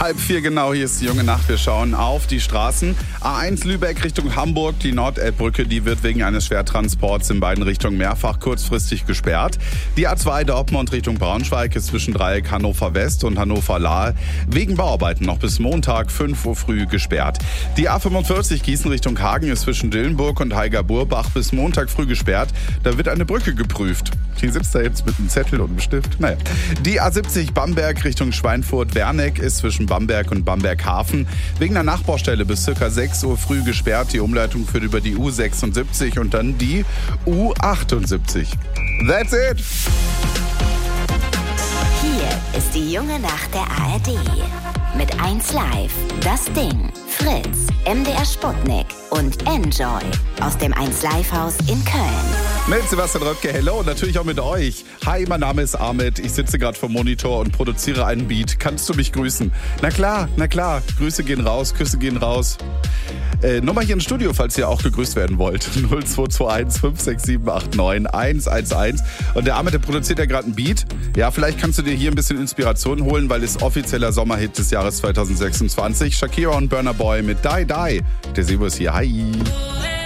3:30 genau, hier ist die junge Nacht. Wir schauen auf die Straßen. A1 Lübeck Richtung Hamburg, die Nordelbbrücke, die wird wegen eines Schwertransports in beiden Richtungen mehrfach kurzfristig gesperrt. Die A2 Dortmund Richtung Braunschweig ist zwischen Dreieck Hannover West und Hannover Lahr wegen Bauarbeiten noch bis Montag 5 Uhr früh gesperrt. Die A45 Gießen Richtung Hagen ist zwischen Dillenburg und Heiger-Burbach bis Montag früh gesperrt. Da wird eine Brücke geprüft. Die sitzt da jetzt mit einem Zettel und einem Stift. Naja. Die A70 Bamberg Richtung Schweinfurt-Werneck ist zwischen Bamberg und Bamberg-Hafen wegen einer Nachbaustelle bis ca. 6 Uhr früh gesperrt. Die Umleitung führt über die U76 und dann die U78. That's it! Hier ist die junge Nacht der ARD. Mit 1 Live, Das Ding, Fritz, MDR Sputnik und Enjoy aus dem 1 Live Haus in Köln. Mit Sebastian Röpke, hello und natürlich auch mit euch. Hi, mein Name ist Ahmed, ich sitze gerade vor Monitor und produziere einen Beat. Kannst du mich grüßen? Na klar, Grüße gehen raus, Küsse gehen raus. Nummer hier im Studio, falls ihr auch gegrüßt werden wollt. 0221 567 89 111. Und der Ahmed, der produziert ja gerade einen Beat. Ja, vielleicht kannst du dir hier ein bisschen Inspiration holen, weil es offizieller Sommerhit des Jahres 2026. Shakira und Burna Boy mit Die Die. Der Sebo ist hier. Hi.